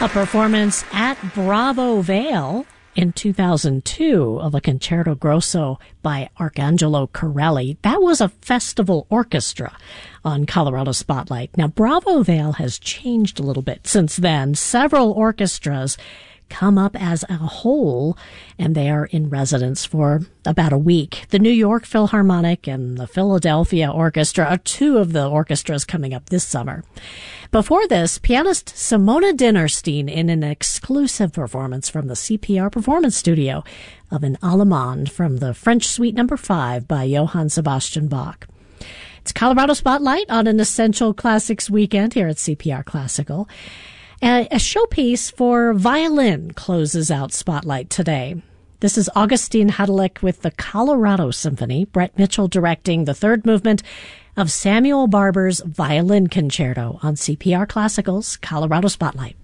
A performance at Bravo Vale in 2002 of a Concerto Grosso by Arcangelo Corelli. That was a festival orchestra on Colorado Spotlight. Now, Bravo Vale has changed a little bit since then. Several orchestras come up as a whole, and they are in residence for about a week. The New York Philharmonic and the Philadelphia Orchestra are two of the orchestras coming up this summer. Before this, pianist Simona Dinnerstein in an exclusive performance from the CPR Performance Studio of an Allemande from the French Suite No. 5 by Johann Sebastian Bach. It's Colorado Spotlight on an Essential Classics weekend here at CPR Classical. A showpiece for violin closes out Spotlight today. This is Augustine Hudelick with the Colorado Symphony, Brett Mitchell directing the third movement of Samuel Barber's Violin Concerto on CPR Classical's Colorado Spotlight.